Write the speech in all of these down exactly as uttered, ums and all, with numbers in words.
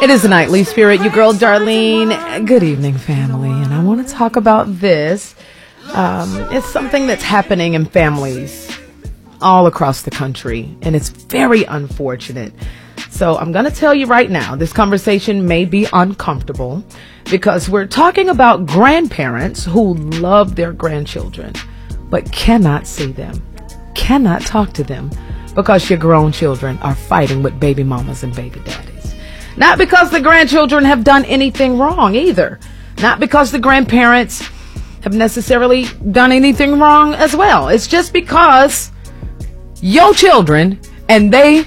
It is the Nightly Spirit, your girl Darlene. Good evening, family. And I want to talk about this. Um, it's something that's happening in families all across the country, and it's very unfortunate. So I'm going to tell you right now, this conversation may be uncomfortable because we're talking about grandparents who love their grandchildren, but cannot see them, cannot talk to them because your grown children are fighting with baby mamas and baby daddies. Not because the grandchildren have done anything wrong either. Not because the grandparents have necessarily done anything wrong as well. It's just because your children and they,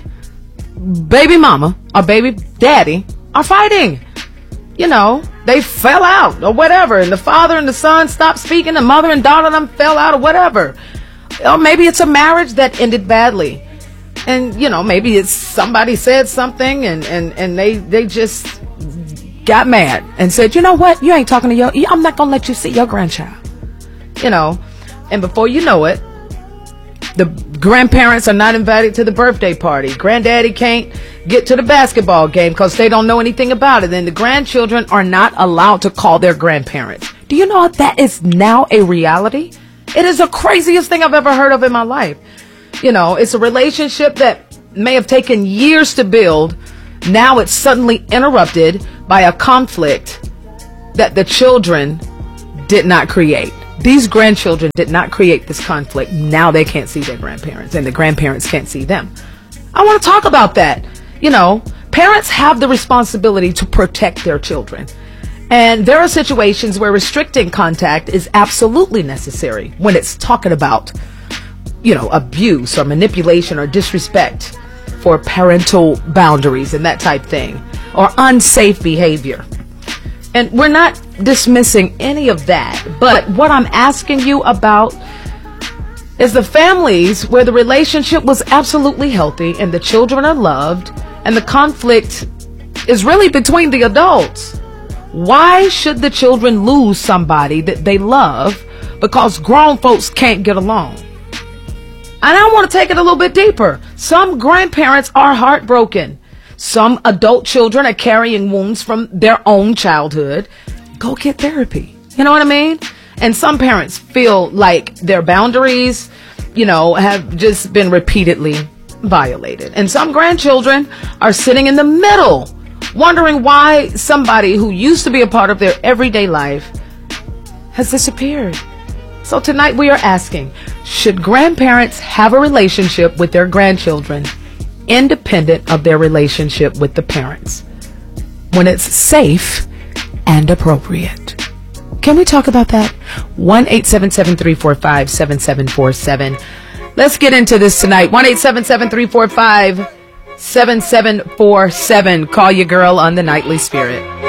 baby mama or baby daddy, are fighting. You know, they fell out or whatever. And the father and the son stopped speaking. The mother and daughter them fell out or whatever. Or maybe it's a marriage that ended badly. And, you know, maybe it's somebody said something and, and, and they, they just got mad and said, you know what? You ain't talking to your, I'm not going to let you see your grandchild. You know, and before you know it, the grandparents are not invited to the birthday party. Granddaddy can't get to the basketball game because they don't know anything about it. And the grandchildren are not allowed to call their grandparents. Do you know that is now a reality? It is the craziest thing I've ever heard of in my life. You know, it's a relationship that may have taken years to build. Now it's suddenly interrupted by a conflict that the children did not create. These grandchildren did not create this conflict. Now they can't see their grandparents and the grandparents can't see them. I want to talk about that. You know, parents have the responsibility to protect their children. And there are situations where restricting contact is absolutely necessary when it's talking about, you know, abuse or manipulation or disrespect for parental boundaries and that type thing, or unsafe behavior. And we're not dismissing any of that. But what I'm asking you about is the families where the relationship was absolutely healthy and the children are loved and the conflict is really between the adults. Why should the children lose somebody that they love because grown folks can't get along? And I want to take it a little bit deeper. Some grandparents are heartbroken. Some adult children are carrying wounds from their own childhood. Go get therapy. You know what I mean? And some parents feel like their boundaries, you know, have just been repeatedly violated. And some grandchildren are sitting in the middle, wondering why somebody who used to be a part of their everyday life has disappeared. So tonight we are asking, should grandparents have a relationship with their grandchildren independent of their relationship with the parents when it's safe and appropriate? Can we talk about that? one eight seven seven, three four five, seven seven four seven. Let's get into this tonight. one eight seven seven, three four five, seven seven four seven. Call your girl on the Nightly Spirit.